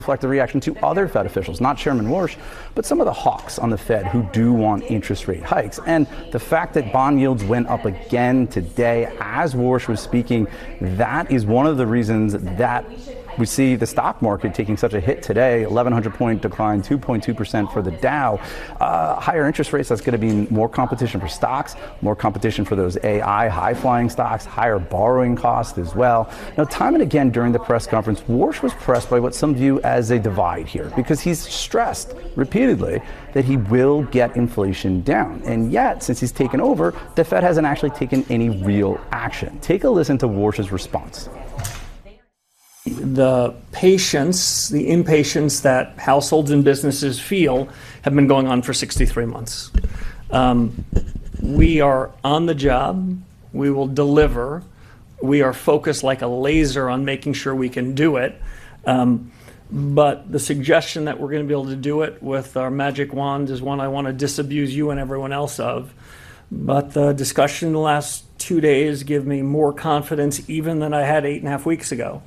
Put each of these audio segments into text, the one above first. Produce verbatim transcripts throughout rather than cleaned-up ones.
reflect a reaction to other Fed officials, not Chairman Warsh, but some of the hawks on the Fed who do want interest rate hikes. And the fact that bond yields went up again today as Warsh was speaking, that is one of the reasons that we see the stock market taking such a hit today. eleven hundred point decline, two point two percent for the Dow. Uh, higher interest rates, that's going to be more competition for stocks, more competition for those A I high-flying stocks, higher borrowing costs as well. Now, time and again during the press conference, Warsh was pressed by what some view as a divide here, because he's stressed repeatedly that he will get inflation down. And yet, since he's taken over, the Fed hasn't actually taken any real action. Take a listen to Warsh's response. The patience, the impatience that households and businesses feel have been going on for sixty-three months. Um, we are on the job. We will deliver. We are focused like a laser on making sure we can do it. Um, but the suggestion that we're going to be able to do it with our magic wand is one I want to disabuse you and everyone else of. But the discussion in the last two days give me more confidence even than I had eight and a half weeks ago.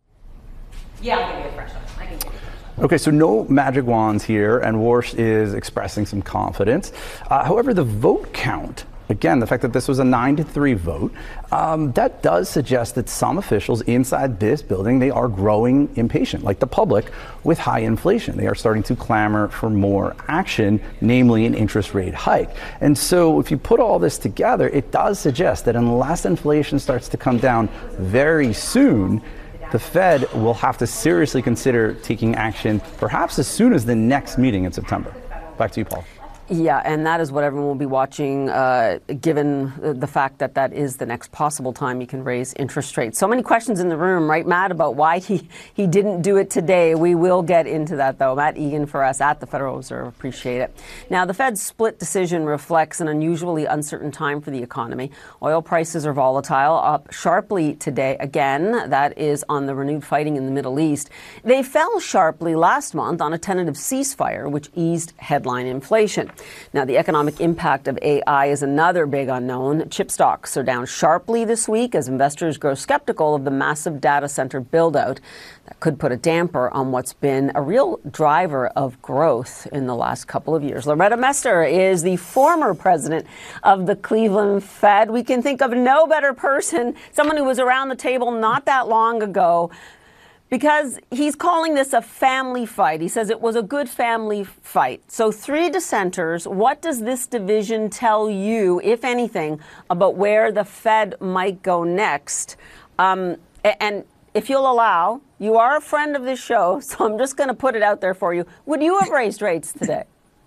Yeah, I'll give you a fresh one. I can give you. Okay, so no magic wands here, and Warsh is expressing some confidence. Uh, however, the vote count, again, the fact that this was a nine to three vote, um, that does suggest that some officials inside this building, they are growing impatient, like the public, with high inflation. They are starting to clamor for more action, namely an interest rate hike. And so if you put all this together, it does suggest that unless inflation starts to come down very soon, the Fed will have to seriously consider taking action perhaps as soon as the next meeting in September. Back to you, Paul. Yeah, and that is what everyone will be watching, uh, given the fact that that is the next possible time you can raise interest rates. So many questions in the room, right, Matt, about why he, he didn't do it today. We will get into that, though. Matt Egan for us at the Federal Reserve. Appreciate it. Now, the Fed's split decision reflects an unusually uncertain time for the economy. Oil prices are volatile, up sharply today again. That is on the renewed fighting in the Middle East. They fell sharply last month on a tentative ceasefire, which eased headline inflation. Now, the economic impact of A I is another big unknown. Chip stocks are down sharply this week as investors grow skeptical of the massive data center build-out that could put a damper on what's been a real driver of growth in the last couple of years. Loretta Mester is the former president of the Cleveland Fed. We can think of no better person, someone who was around the table not that long ago, because he's calling this a family fight. He says it was a good family fight. So three dissenters, what does this division tell you, if anything, about where the Fed might go next? Um, and if you'll allow, you are a friend of this show, so I'm just going to put it out there for you. Would you have raised rates today?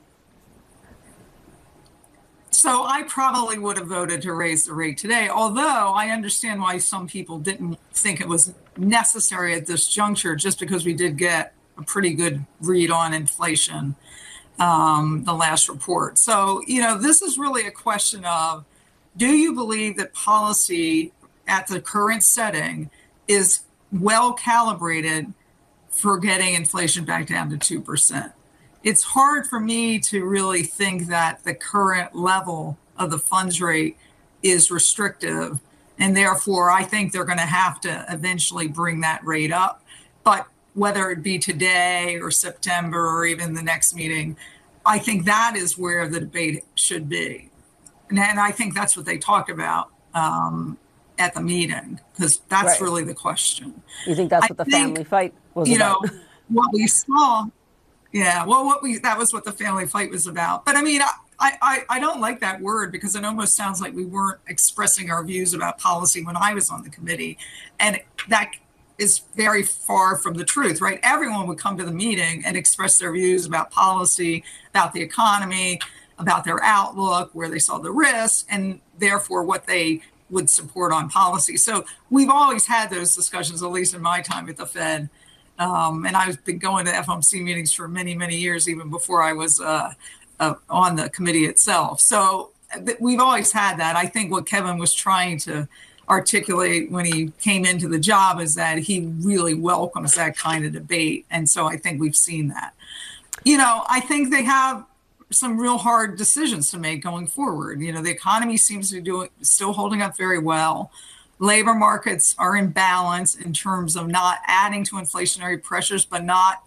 So I probably would have voted to raise the rate today, although I understand why some people didn't think it was necessary at this juncture, just because we did get a pretty good read on inflation, um, the last report. So, you know, this is really a question of, do you believe that policy at the current setting is well calibrated for getting inflation back down to two percent? It's hard for me to really think that the current level of the funds rate is restrictive. And therefore, I think they're going to have to eventually bring that rate up. But whether it be today or September or even the next meeting, I think that is where the debate should be. And, and I think that's what they talked about um, at the meeting, because that's right. Really the question. You think that's I what the think, family fight was you about? know, what we saw. Yeah, well, what we that was what the family fight was about. But I mean, I, I, I don't like that word, because it almost sounds like we weren't expressing our views about policy when I was on the committee. And that is very far from the truth, right? Everyone would come to the meeting and express their views about policy, about the economy, about their outlook, where they saw the risks, and therefore what they would support on policy. So we've always had those discussions, at least in my time at the Fed. Um, and I've been going to F O M C meetings for many, many years, even before I was uh, uh, on the committee itself. So th- we've always had that. I think what Kevin was trying to articulate when he came into the job is that he really welcomes that kind of debate. And so I think we've seen that. You know, I think they have some real hard decisions to make going forward. You know, the economy seems to be doing, still holding up very well. Labor markets are in balance in terms of not adding to inflationary pressures, but not